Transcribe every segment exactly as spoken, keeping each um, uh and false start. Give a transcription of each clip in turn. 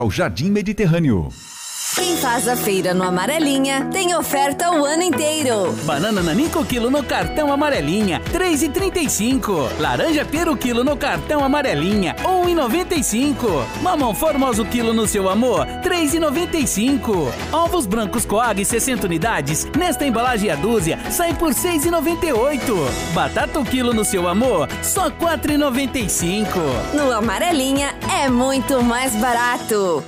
ao Jardim Mediterrâneo. Quem faz a feira no Amarelinha tem oferta o ano inteiro. Banana Nanico quilo no cartão Amarelinha, três reais e trinta e cinco centavos. Laranja Peru quilo no cartão Amarelinha, um real e noventa e cinco centavos. Mamão Formoso quilo no Seu Amor, três reais e noventa e cinco centavos. Ovos brancos Coag sessenta unidades, nesta embalagem a dúzia, sai por seis reais e noventa e oito centavos. Batata o quilo no Seu Amor, só quatro reais e noventa e cinco centavos. No Amarelinha é muito mais barato.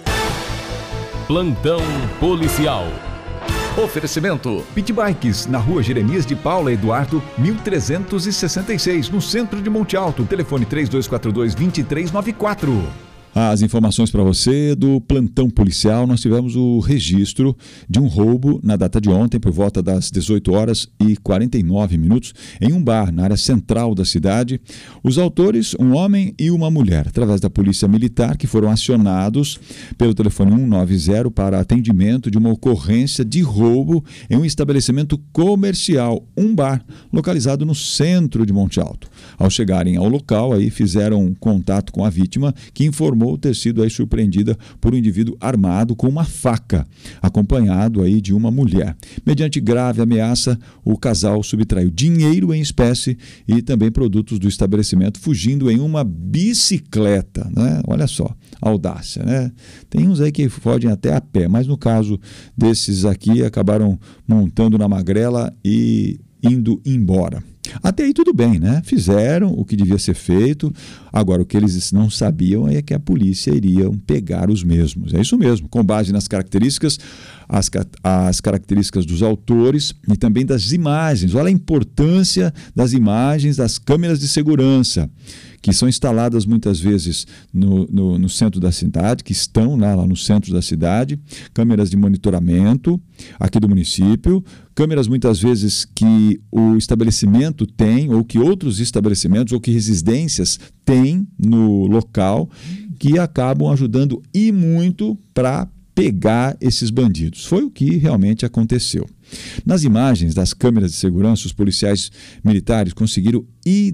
Plantão policial. Oferecimento Pit Bikes, na rua Jeremias de Paula Eduardo, mil trezentos e sessenta e seis, no centro de Monte Alto. Telefone três dois quatro dois, dois três nove quatro. As informações para você do plantão policial. Nós tivemos o registro de um roubo na data de ontem, por volta das dezoito horas e quarenta e nove minutos, em um bar na área central da cidade. Os autores, um homem e uma mulher, através da polícia militar, que foram acionados pelo telefone cento e noventa para atendimento de uma ocorrência de roubo em um estabelecimento comercial, um bar localizado no centro de Monte Alto. Ao chegarem ao local, aí fizeram contato com a vítima, que informou ter sido aí surpreendida por um indivíduo armado com uma faca, acompanhado aí de uma mulher. Mediante grave ameaça, o casal subtraiu dinheiro em espécie e também produtos do estabelecimento, fugindo em uma bicicleta, né? Olha só, audácia, né? Tem uns aí que fogem até a pé, mas no caso desses aqui, acabaram montando na magrela e indo embora. Até aí tudo bem, né? Fizeram o que devia ser feito. Agora, o que eles não sabiam é que a polícia iria pegar os mesmos. É isso mesmo, com base nas características, as, as características dos autores e também das imagens. Olha a importância das imagens das câmeras de segurança, que são instaladas muitas vezes no, no, no centro da cidade, que estão lá, lá no centro da cidade, câmeras de monitoramento aqui do município, câmeras muitas vezes que o estabelecimento tem, ou que outros estabelecimentos, ou que residências têm no local, que acabam ajudando e muito para pegar esses bandidos. Foi o que realmente aconteceu. Nas imagens das câmeras de segurança, os policiais militares conseguiram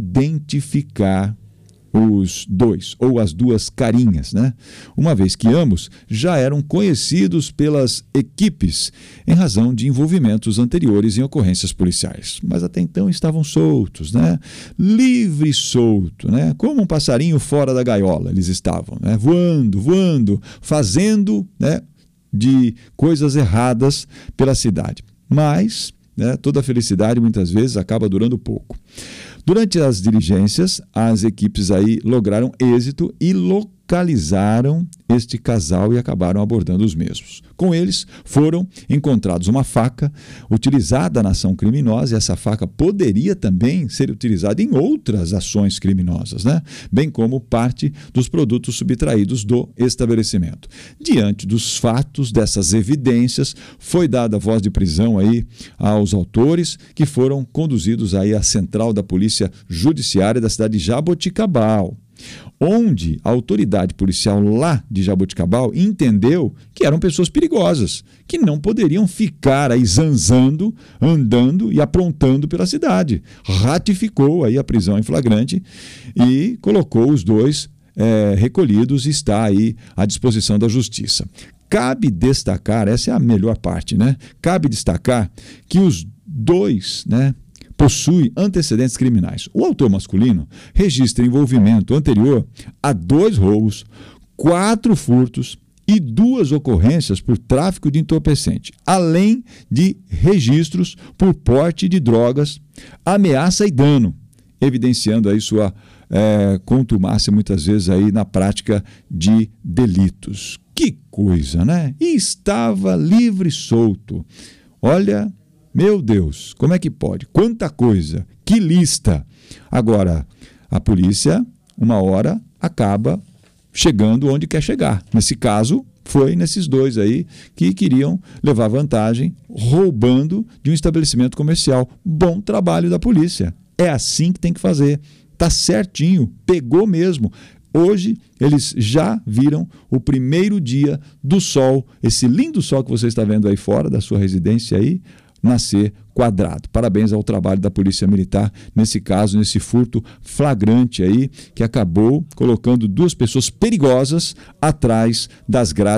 identificar os dois, ou as duas carinhas, né? Uma vez que ambos já eram conhecidos pelas equipes em razão de envolvimentos anteriores em ocorrências policiais. Mas até então estavam soltos, né? Livre e solto, né? Como um passarinho fora da gaiola, eles estavam, né? Voando, voando, fazendo, né, de coisas erradas pela cidade. Mas, né, toda a felicidade muitas vezes acaba durando pouco. Durante as diligências, as equipes aí lograram êxito e localizaram este casal e acabaram abordando os mesmos. Com eles foram encontrados uma faca utilizada na ação criminosa, e essa faca poderia também ser utilizada em outras ações criminosas, né? Bem como parte dos produtos subtraídos do estabelecimento. Diante dos fatos, dessas evidências, foi dada voz de prisão aí aos autores, que foram conduzidos aí à central da Polícia Judiciária da cidade de Jaboticabal, onde a autoridade policial lá de Jaboticabal entendeu que eram pessoas perigosas, que não poderiam ficar aí zanzando, andando e aprontando pela cidade. Ratificou aí a prisão em flagrante e colocou os dois é, recolhidos e está aí à disposição da justiça. Cabe destacar, essa é a melhor parte, né? Cabe destacar que os dois, né, possui antecedentes criminais. O autor masculino registra envolvimento anterior a dois roubos, quatro furtos e duas ocorrências por tráfico de entorpecente, além de registros por porte de drogas, ameaça e dano, evidenciando aí sua é, contumácia muitas vezes aí na prática de delitos. Que coisa, né? E estava livre e solto. Olha, meu Deus, como é que pode? Quanta coisa, que lista! Agora, a polícia, uma hora, acaba chegando onde quer chegar. Nesse caso, foi nesses dois aí que queriam levar vantagem, roubando de um estabelecimento comercial. Bom trabalho da polícia. É assim que tem que fazer. Tá certinho, pegou mesmo. Hoje, eles já viram o primeiro dia do sol, esse lindo sol que você está vendo aí fora da sua residência aí, nascer quadrado. Parabéns ao trabalho da Polícia Militar nesse caso, nesse furto flagrante aí, que acabou colocando duas pessoas perigosas atrás das grades